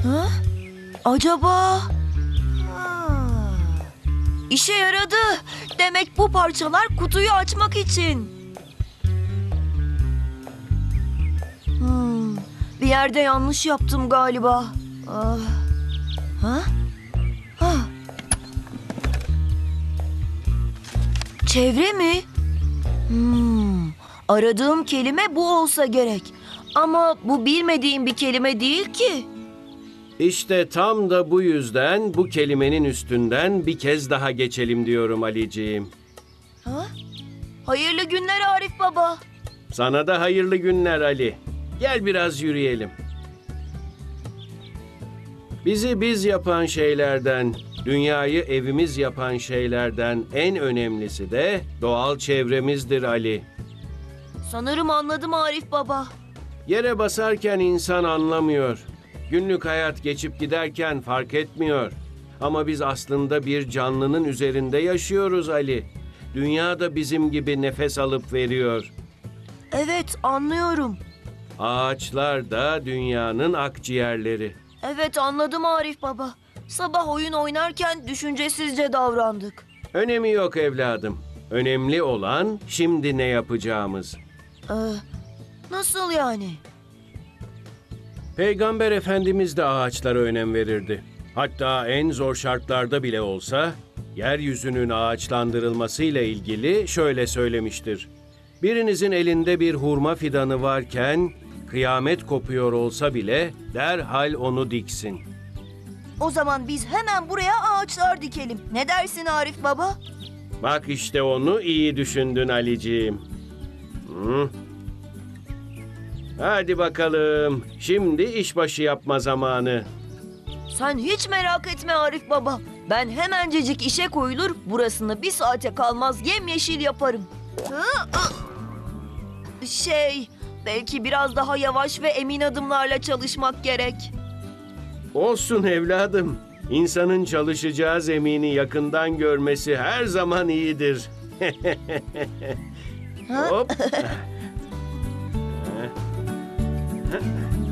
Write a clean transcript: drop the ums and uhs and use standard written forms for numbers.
Ha? Acaba? İşe yaradı. Demek bu parçalar kutuyu açmak için. Bir yerde yanlış yaptım galiba. Ha? Ha. Çevre mi? Aradığım kelime bu olsa gerek. Ama bu bilmediğim bir kelime değil ki. İşte tam da bu yüzden bu kelimenin üstünden bir kez daha geçelim diyorum Aliciğim. Ha? Hayırlı günler Arif Baba. Sana da hayırlı günler Ali. Gel biraz yürüyelim. Bizi biz yapan şeylerden, dünyayı evimiz yapan şeylerden en önemlisi de doğal çevremizdir Ali. Sanırım anladım Arif Baba. Yere basarken insan anlamıyor. Günlük hayat geçip giderken fark etmiyor. Ama biz aslında bir canlının üzerinde yaşıyoruz Ali. Dünya da bizim gibi nefes alıp veriyor. Evet, anlıyorum. Ağaçlar da dünyanın akciğerleri. Evet, anladım Arif Baba. Sabah oyun oynarken düşüncesizce davrandık. Önemi yok evladım. Önemli olan şimdi ne yapacağımız. Nasıl yani? Peygamber Efendimiz de ağaçlara önem verirdi. Hatta en zor şartlarda bile olsa yeryüzünün ağaçlandırılmasıyla ilgili şöyle söylemiştir. Birinizin elinde bir hurma fidanı varken kıyamet kopuyor olsa bile derhal onu diksin. O zaman biz hemen buraya ağaçlar dikelim. Ne dersin Arif Baba? Bak işte onu iyi düşündün Aliciğim. Hadi bakalım. Şimdi işbaşı yapma zamanı. Sen hiç merak etme Arif Baba. Ben hemencecik işe koyulur, burasını bir saate kalmaz yemyeşil yaparım. Belki biraz daha yavaş ve emin adımlarla çalışmak gerek. Olsun evladım. İnsanın çalışacağı zemini yakından görmesi her zaman iyidir. Hop.